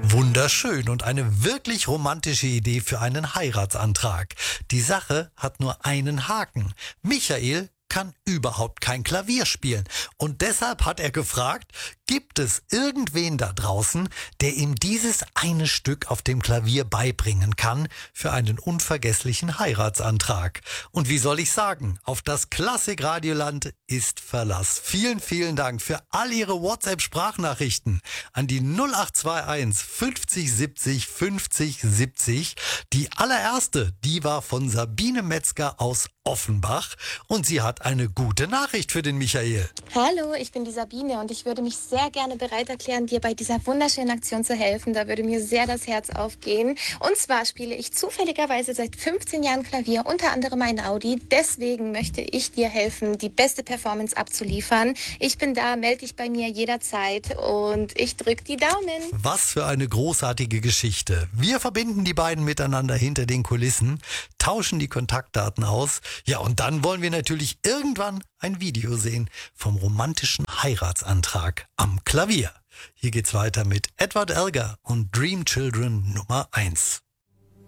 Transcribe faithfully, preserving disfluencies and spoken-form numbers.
Wunderschön und eine wirklich romantische Idee für einen Heiratsantrag. Die Sache hat nur einen Haken. Michael kann überhaupt kein Klavier spielen. Und deshalb hat er gefragt, gibt es irgendwen da draußen, der ihm dieses eine Stück auf dem Klavier beibringen kann für einen unvergesslichen Heiratsantrag? Und wie soll ich sagen, auf das Klassik-Radioland ist Verlass. Vielen, vielen Dank für all Ihre WhatsApp-Sprachnachrichten an die null acht zwei eins fünfzig siebzig fünfzig siebzig. Die allererste, die war von Sabine Metzger aus Offenbach und sie hat eine gute Nachricht für den Michael. Hallo, ich bin die Sabine und ich würde mich sehr gerne bereit erklären, dir bei dieser wunderschönen Aktion zu helfen. Da würde mir sehr das Herz aufgehen. Und zwar spiele ich zufälligerweise seit fünfzehn Jahren Klavier, unter anderem ein Audi. Deswegen möchte ich dir helfen, die beste Performance abzuliefern. Ich bin da, melde dich bei mir jederzeit und ich drücke die Daumen. Was für eine großartige Geschichte. Wir verbinden die beiden miteinander hinter den Kulissen, tauschen die Kontaktdaten aus. Ja, und dann wollen wir natürlich irgendwann ein Video sehen vom romantischen Heiratsantrag am Klavier. Hier geht's weiter mit Edward Elgar und Dream Children Nummer eins.